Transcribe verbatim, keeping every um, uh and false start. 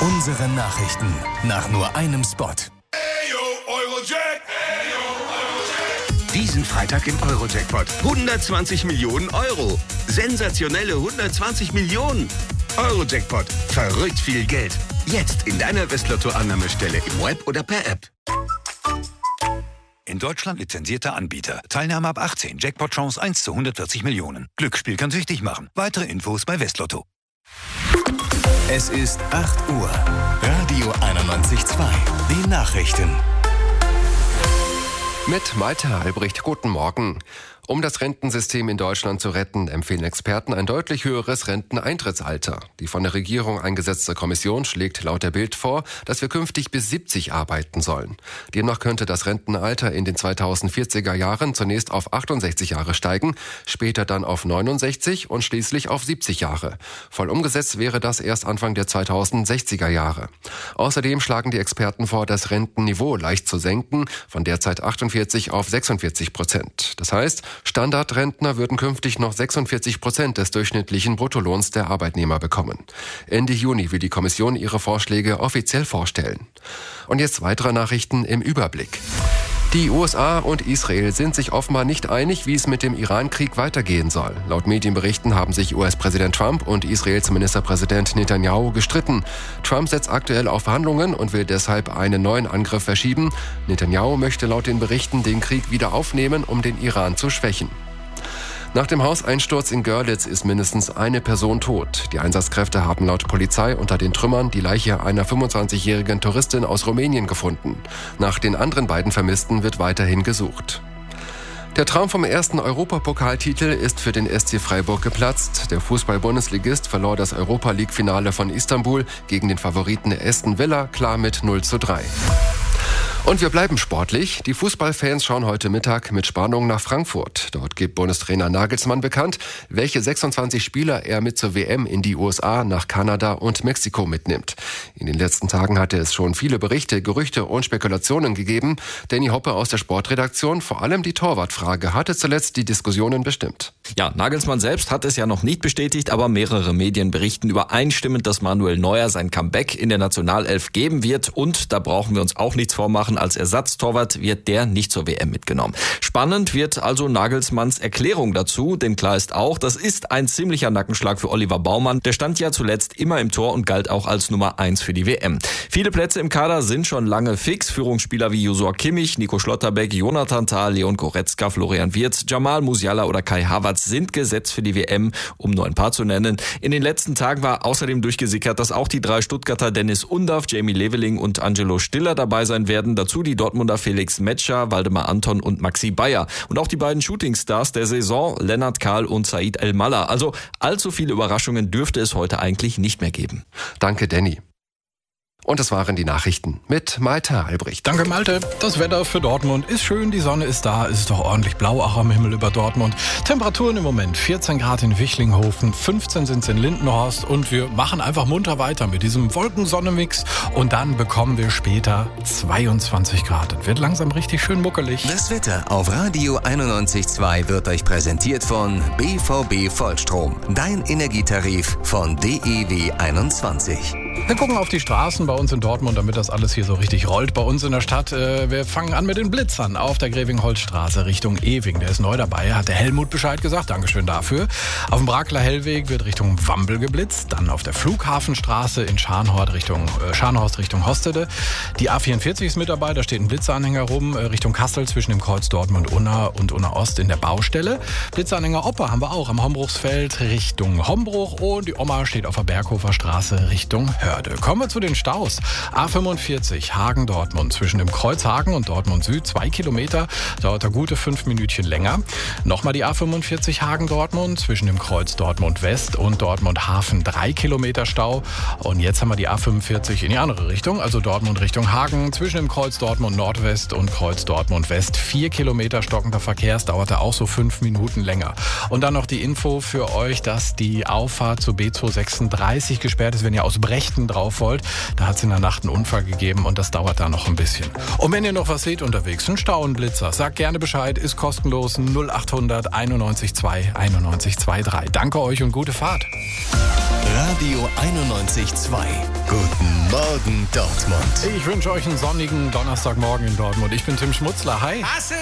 Unsere Nachrichten nach nur einem Spot. Diesen Freitag im Euro-Jackpot. hundertzwanzig Millionen Euro. Sensationelle hundertzwanzig Millionen. Euro-Jackpot. Verrückt viel Geld. Jetzt in deiner Westlotto-Annahmestelle im Web oder per App. In Deutschland lizenzierter Anbieter. Teilnahme ab achtzehn. Jackpot-Chance eins zu hundertvierzig Millionen. Glücksspiel kann süchtig machen. Weitere Infos bei Westlotto. Es ist acht Uhr. Radio einundneunzig Komma zwei. Die Nachrichten. Mit Malte Albrecht, guten Morgen. Um das Rentensystem in Deutschland zu retten, empfehlen Experten ein deutlich höheres Renteneintrittsalter. Die von der Regierung eingesetzte Kommission schlägt laut der Bild vor, dass wir künftig bis siebzig arbeiten sollen. Demnach könnte das Rentenalter in den zweitausendvierziger Jahren zunächst auf achtundsechzig Jahre steigen, später dann auf neunundsechzig und schließlich auf siebzig Jahre. Voll umgesetzt wäre das erst Anfang der zweitausendsechziger Jahre. Außerdem schlagen die Experten vor, das Rentenniveau leicht zu senken, von derzeit achtundvierzig auf sechsundvierzig Prozent. Das heißt, Standardrentner würden künftig noch sechsundvierzig Prozent des durchschnittlichen Bruttolohns der Arbeitnehmer bekommen. Ende Juni will die Kommission ihre Vorschläge offiziell vorstellen. Und jetzt weitere Nachrichten im Überblick. Die U S A und Israel sind sich offenbar nicht einig, wie es mit dem Iran-Krieg weitergehen soll. Laut Medienberichten haben sich U S-Präsident Trump und Israels Ministerpräsident Netanyahu gestritten. Trump setzt aktuell auf Verhandlungen und will deshalb einen neuen Angriff verschieben. Netanyahu möchte laut den Berichten den Krieg wieder aufnehmen, um den Iran zu schwächen. Nach dem Hauseinsturz in Görlitz ist mindestens eine Person tot. Die Einsatzkräfte haben laut Polizei unter den Trümmern die Leiche einer fünfundzwanzigjährigen Touristin aus Rumänien gefunden. Nach den anderen beiden Vermissten wird weiterhin gesucht. Der Traum vom ersten Europapokaltitel ist für den S C Freiburg geplatzt. Der Fußball-Bundesligist verlor das Europa-League-Finale von Istanbul gegen den Favoriten Aston Villa klar mit null zu drei. Und wir bleiben sportlich. Die Fußballfans schauen heute Mittag mit Spannung nach Frankfurt. Dort gibt Bundestrainer Nagelsmann bekannt, welche sechsundzwanzig Spieler er mit zur W M in die U S A, nach Kanada und Mexiko mitnimmt. In den letzten Tagen hatte es schon viele Berichte, Gerüchte und Spekulationen gegeben. Danny Hoppe aus der Sportredaktion, vor allem die Torwartfrage hatte zuletzt die Diskussionen bestimmt. Ja, Nagelsmann selbst hat es ja noch nicht bestätigt, aber mehrere Medien berichten übereinstimmend, dass Manuel Neuer sein Comeback in der Nationalelf geben wird. Und da brauchen wir uns auch nichts vormachen, als Ersatztorwart wird der nicht zur W M mitgenommen. Spannend wird also Nagelsmanns Erklärung dazu, denn klar ist auch, das ist ein ziemlicher Nackenschlag für Oliver Baumann. Der stand ja zuletzt immer im Tor und galt auch als Nummer eins für die W M. Viele Plätze im Kader sind schon lange fix. Führungsspieler wie Joshua Kimmich, Nico Schlotterbeck, Jonathan Tah, Leon Goretzka, Florian Wirtz, Jamal Musiala oder Kai Havertz sind gesetzt für die W M, um nur ein paar zu nennen. In den letzten Tagen war außerdem durchgesickert, dass auch die drei Stuttgarter Dennis Undaff, Jamie Leveling und Angelo Stiller dabei sein werden. Dazu die Dortmunder Felix Metscher, Waldemar Anton und Maxi Bayer. Und auch die beiden Shootingstars der Saison, Lennart Kahl und Said El-Mallah. Also allzu viele Überraschungen dürfte es heute eigentlich nicht mehr geben. Danke, Danny. Und das waren die Nachrichten mit Malte Albrecht. Danke, Malte. Das Wetter für Dortmund ist schön, die Sonne ist da, es ist doch ordentlich blau auch am Himmel über Dortmund. Temperaturen im Moment vierzehn Grad in Wichlinghofen, fünfzehn sind es in Lindenhorst und wir machen einfach munter weiter mit diesem Wolken-Sonne-Mix und dann bekommen wir später zweiundzwanzig Grad. Das wird langsam richtig schön muckelig. Das Wetter auf Radio einundneunzig Komma zwei wird euch präsentiert von B V B Vollstrom. Dein Energietarif von D E W einundzwanzig. Wir gucken auf die Straßen bei uns in Dortmund, damit das alles hier so richtig rollt. Bei uns in der Stadt, äh, wir fangen an mit den Blitzern auf der Greving-Holz-Straße Richtung Ewing. Der ist neu dabei, hat der Helmut Bescheid gesagt. Dankeschön dafür. Auf dem Brakler Hellweg wird Richtung Wambel geblitzt. Dann auf der Flughafenstraße in Scharnhorst Richtung, äh, Scharnhorst Richtung Hostede. Die A vierundvierzig ist mit dabei, da steht ein Blitzanhänger rum, äh, Richtung Kassel zwischen dem Kreuz Dortmund-Unna und Unna-Ost in der Baustelle. Blitzanhänger Oppe haben wir auch am Hombruchsfeld Richtung Hombruch und die Oma steht auf der Berghofer Straße Richtung Hörde. Kommen wir zu den Staus. A fünfundvierzig Hagen-Dortmund zwischen dem Kreuz Hagen und Dortmund Süd, zwei Kilometer, dauert da gute fünf Minütchen länger. Nochmal die A fünfundvierzig Hagen-Dortmund zwischen dem Kreuz Dortmund West und Dortmund Hafen, drei Kilometer Stau. Und jetzt haben wir die A fünfundvierzig in die andere Richtung, also Dortmund Richtung Hagen, zwischen dem Kreuz Dortmund Nordwest und Kreuz Dortmund West, vier Kilometer stockender Verkehr, es dauert da auch so fünf Minuten länger. Und dann noch die Info für euch, dass die Auffahrt zur B zweihundertsechsunddreißig gesperrt ist, wenn ihr aus Brechten drauf wollt. Da hat es in der Nacht einen Unfall gegeben und das dauert da noch ein bisschen. Und wenn ihr noch was seht unterwegs, ein Stau, ein Blitzer, sagt gerne Bescheid, ist kostenlos null achthundert einundneunzig zwei einundneunzig zweiunddreißig. Danke euch und gute Fahrt. Radio einundneunzig Komma zwei. Guten Morgen Dortmund. Ich wünsche euch einen sonnigen Donnerstagmorgen in Dortmund. Ich bin Tim Schmutzler. Hi.